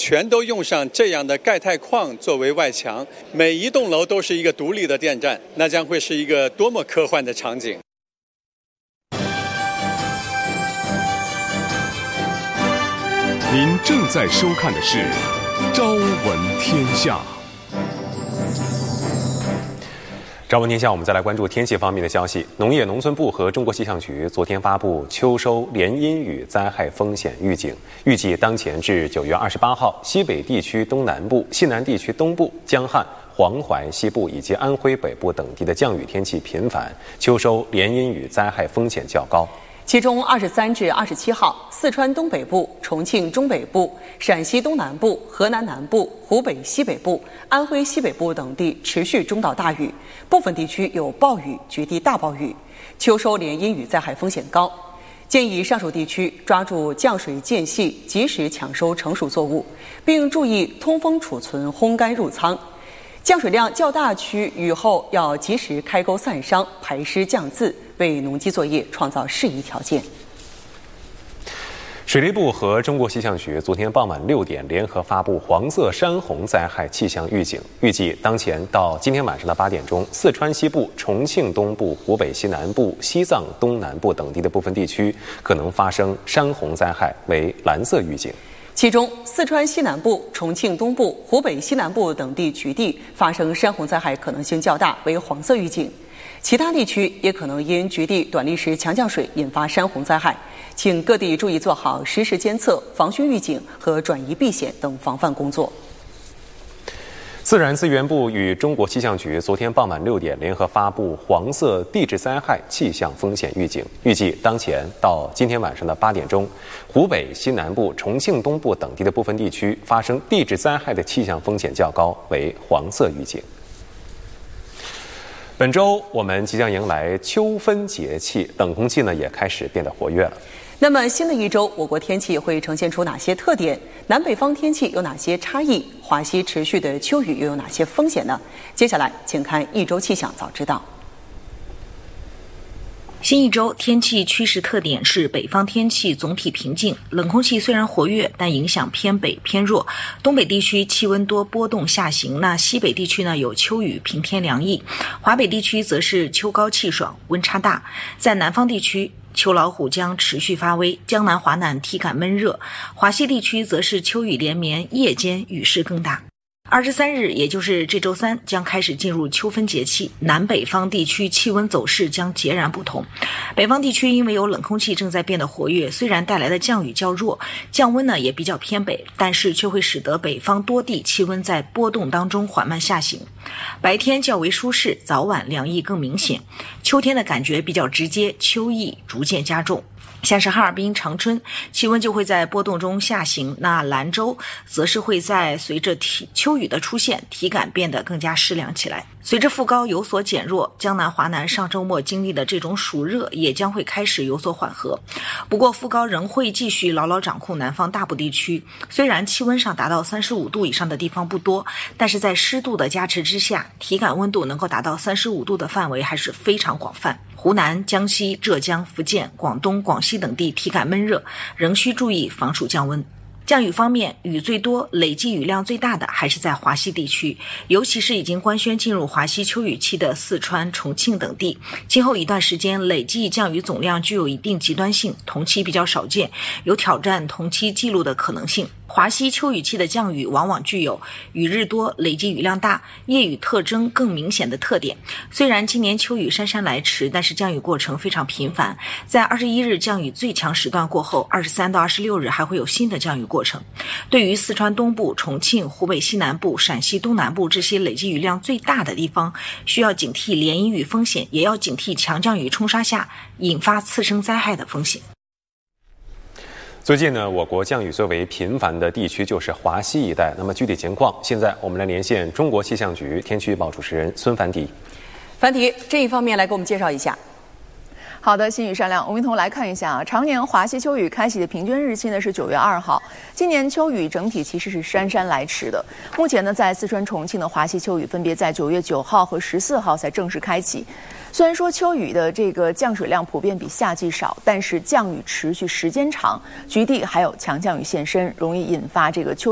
全都用上这样的钙钛矿作为外墙，每一栋楼都是一个独立的电站，那将会是一个多么科幻的场景。 您正在收看的是《朝闻天下》。 朝闻天下，我们再来关注天气方面的消息。农业农村部和中国气象局昨天发布秋收连阴雨灾害风险预警，预计当前至9月28号，西北地区东南部、西南地区东部、江汉、黄淮西部以及安徽北部等地的降雨天气频繁，秋收连阴雨灾害风险较高。 其中23至27号，四川东北部、重庆中北部、陕西东南部、河南南部、湖北西北部、安徽西北部等地持续中到大雨，部分地区有暴雨、局地大暴雨，秋收连阴雨灾害风险高。建议上述地区抓住降水间隙，及时抢收成熟作物，并注意通风储存、烘干入仓。降水量较大区雨后要及时开沟散伤、排湿降渍，为农机作业创造适宜条件。 水利部和中国气象局昨天傍晚6点联合发布黄色山洪灾害气象预警，预计当前到今天晚上的8点钟，四川西部、重庆东部、湖北西南部、西藏东南部等地的部分地区可能发生山洪灾害，为蓝色预警。 其中，四川西南部、重庆东部、湖北西南部等地局地发生山洪灾害可能性较大，为黄色预警。其他地区也可能因局地短历时强降水引发山洪灾害，请各地注意做好实时监测、防汛预警和转移避险等防范工作。 自然资源部与中国气象局昨天傍晚6点联合发布黄色地质灾害气象风险预警，预计当前到今天晚上的8点钟，湖北西南部、重庆东部等地的部分地区发生地质灾害的气象风险较高，为黄色预警。本周我们即将迎来秋分节气，冷空气呢也开始变得活跃了。 那么新的一周，我国天气会呈现出哪些特点？南北方天气有哪些差异？华西持续的秋雨又有哪些风险呢？接下来，请看一周气象早知道。 新一周天气趋势特点是北方天气总体平静，冷空气虽然活跃，但影响偏北偏弱。东北地区气温多波动下行，那西北地区呢有秋雨，平天凉意。华北地区则是秋高气爽，温差大。在南方地区，秋老虎将持续发威，江南华南体感闷热。华西地区则是秋雨连绵，夜间雨势更大。23日，也就是这周三，将开始进入秋分节气，南北方地区气温走势将截然不同。北方地区因为有冷空气正在变得活跃，虽然带来的降雨较弱，降温呢也比较偏北，但是却会使得北方多地气温在波动当中缓慢下行。白天较为舒适，早晚凉意更明显，秋天的感觉比较直接，秋意逐渐加重。像是哈尔滨、长春，气温就会在波动中下行，那兰州则是会在随着秋雨的出现，体感变得更加湿凉起来。随着副高有所减弱，江南华南上周末经历的这种暑热也将会开始有所缓和。不过副高仍会继续牢牢掌控南方大部地区，虽然气温上达到35度以上的地方不多，但是在湿度的加持之下，体感温度能够达到35度的范围还是非常广泛。湖南、江西、浙江、福建、广东、广西等地体感闷热，仍需注意防暑降温。降雨方面，雨最多、累计雨量最大的还是在华西地区，尤其是已经官宣进入华西秋雨期的四川、重庆等地。今后一段时间，累计降雨总量具有一定极端性，同期比较少见，有挑战同期记录的可能性。华西秋雨期的降雨往往具有雨日多、累计雨量大、夜雨特征更明显的特点。虽然今年秋雨姗姗来迟，但是降雨过程非常频繁。在21日降雨最强时段过后，23到26日还会有新的降雨过程。对于四川东部、重庆、湖北西南部、陕西东南部这些累计雨量最大的地方，需要警惕连阴雨风险，也要警惕强降雨冲刷下引发次生灾害的风险。 最近呢，我国降雨最为频繁的地区就是华西一带。那么具体情况，现在我们来连线中国气象局天气预报主持人孙凡迪。 凡迪，这一方面来给我们介绍一下。 好的，新雨善良，我们一同来看一下啊，常年华西秋雨开启的平均日期呢是9月2号。今年秋雨整体其实是姗姗来迟的。目前呢，在四川、重庆的华西秋雨分别在9月9号和14号才正式开启。虽然说秋雨的这个降水量普遍比夏季少，但是降雨持续时间长，局地还有强降雨现身，容易引发这个秋